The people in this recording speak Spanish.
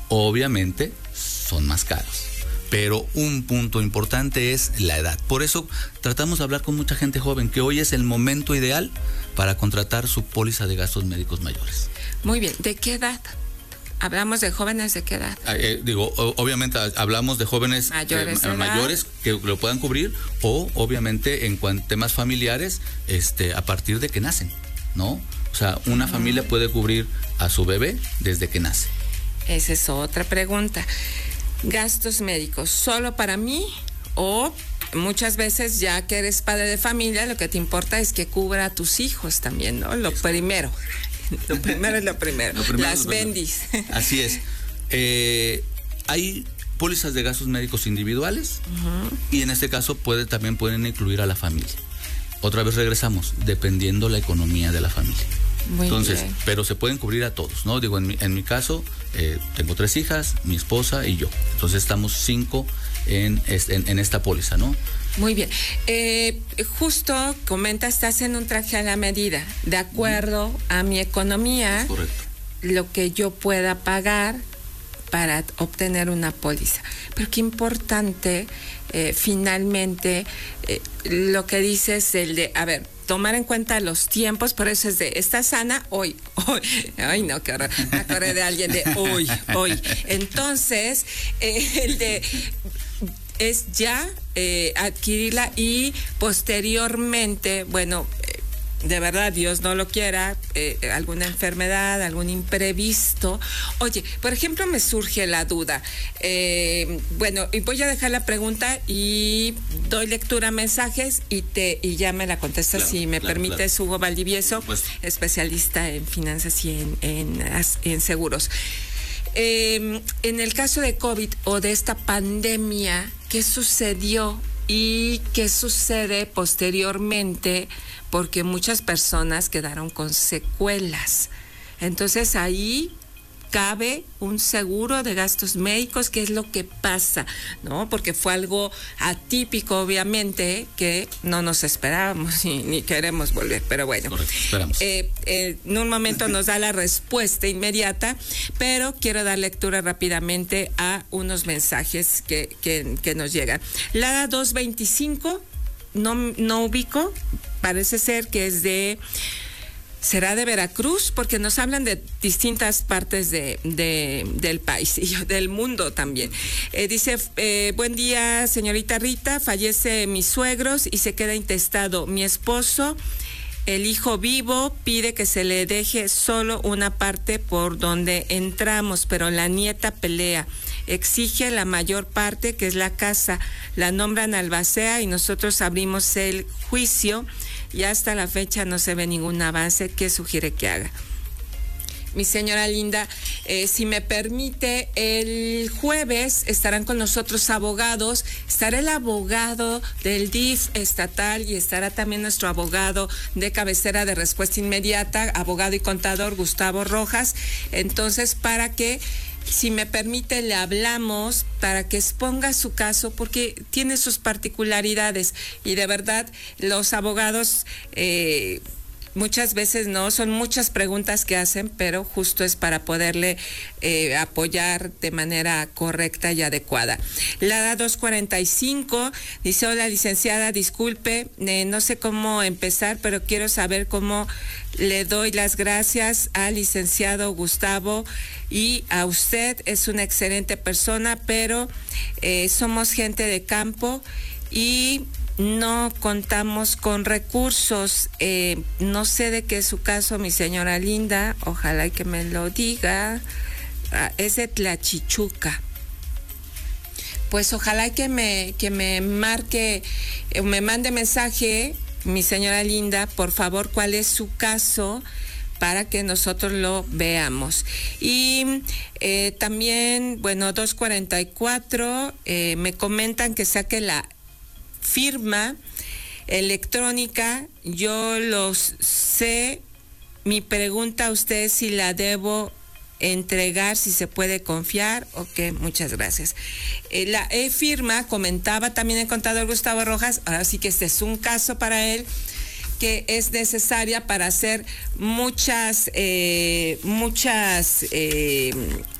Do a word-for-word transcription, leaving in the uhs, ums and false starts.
Obviamente son más caros, pero un punto importante es la edad. Por eso tratamos de hablar con mucha gente joven, que hoy es el momento ideal para contratar su póliza de gastos médicos mayores. Muy bien, ¿de qué edad? Hablamos de jóvenes, ¿de qué edad? Eh, digo, obviamente hablamos de jóvenes mayores, eh, mayores que lo puedan cubrir, o obviamente en cuanto a temas familiares, este, a partir de que nacen, ¿no? O sea, una uh-huh. familia puede cubrir a su bebé desde que nace. Esa es otra pregunta. ¿Gastos médicos solo para mí o muchas veces, ya que eres padre de familia, lo que te importa es que cubra a tus hijos también, ¿no? Lo primero. Lo primero es lo primero. Lo primero Las bendis. Así es. Eh, hay pólizas de gastos médicos individuales uh-huh. y en este caso puede, también pueden incluir a la familia. Otra vez regresamos, dependiendo la economía de la familia. Muy Entonces, bien. pero se pueden cubrir a todos, ¿no? Digo, en mi, en mi caso, eh, tengo tres hijas, mi esposa y yo. Entonces estamos cinco en, en, en esta póliza, ¿no? Muy bien. Eh, justo comenta, estás en un traje a la medida, de acuerdo a mi economía, correcto, lo que yo pueda pagar para obtener una póliza. Pero qué importante, eh, finalmente, eh, lo que dices, el de, a ver, tomar en cuenta los tiempos, por eso es de, ¿estás sana? Hoy, hoy. Ay, no, qué horror. Me acordé de alguien de hoy, hoy. Entonces, eh, el de... es ya eh, adquirirla y posteriormente, bueno, eh, de verdad, Dios no lo quiera, eh, alguna enfermedad, algún imprevisto. Oye, por ejemplo, me surge la duda. Eh, bueno, y voy a dejar la pregunta y doy lectura a mensajes y te y ya me la contestas, claro, si me claro, permites, claro. Hugo Valdivieso, especialista en finanzas y en, en, en seguros. Eh, en el caso de COVID o de esta pandemia, ¿qué sucedió y qué sucede posteriormente? Porque muchas personas quedaron con secuelas. Entonces ahí cabe un seguro de gastos médicos. ¿Qué es lo que pasa? ¿No? Porque fue algo atípico, obviamente, que no nos esperábamos ni, ni queremos volver, pero bueno. Correcto, esperamos. Eh, eh, en un momento nos da la respuesta inmediata, pero quiero dar lectura rápidamente a unos mensajes que, que, que nos llegan. La dos veinticinco, no, no ubico, parece ser que es de... ¿Será de Veracruz? Porque nos hablan de distintas partes de, de del país y del mundo también. Eh, dice, eh, buen día, señorita Rita, fallece mis suegros y se queda intestado mi esposo. El hijo vivo pide que se le deje solo una parte por donde entramos, pero la nieta pelea. Exige la mayor parte, que es la casa. La nombran albacea y nosotros abrimos el juicio y hasta la fecha no se ve ningún avance. ¿Qué sugiere que haga? Mi señora linda, eh, si me permite, el jueves estarán con nosotros abogados. Estará el abogado del D I F estatal y estará también nuestro abogado de cabecera de respuesta inmediata, abogado y contador Gustavo Rojas. Entonces, para que, si me permite, le hablamos para que exponga su caso, porque tiene sus particularidades y de verdad los abogados... Eh, muchas veces no, son muchas preguntas que hacen, pero justo es para poderle eh, apoyar de manera correcta y adecuada. La dos cuarenta y cinco dice, hola licenciada, disculpe, eh, no sé cómo empezar, pero quiero saber cómo le doy las gracias al licenciado Gustavo y a usted. Es una excelente persona, pero eh, somos gente de campo y... no contamos con recursos. Eh, no sé de qué es su caso, mi señora linda. Ojalá y que me lo diga. Ah, es de Tlachichuca. Pues ojalá y que me, que me marque, eh, me mande mensaje, mi señora linda, por favor, cuál es su caso, para que nosotros lo veamos. Y eh, también, bueno, dos cuarenta y cuatro, eh, me comentan que saque la firma electrónica. Yo los sé. Mi pregunta a usted es si la debo entregar, si se puede confiar. Ok, muchas gracias. Eh, la e-firma, comentaba también el contador Gustavo Rojas, ahora sí que este es un caso para él, que es necesaria para hacer muchas, eh, muchas... Eh,